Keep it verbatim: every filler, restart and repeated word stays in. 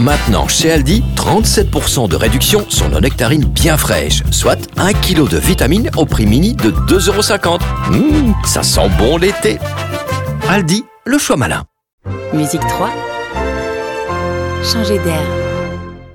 Maintenant, chez Aldi, trente-sept pour cent de réduction sur nos nectarines bien fraîches, soit un kilo de vitamines au prix mini de deux euros cinquante. Mmh, ça sent bon l'été. Aldi, le choix malin. Musique trois. Changer d'air.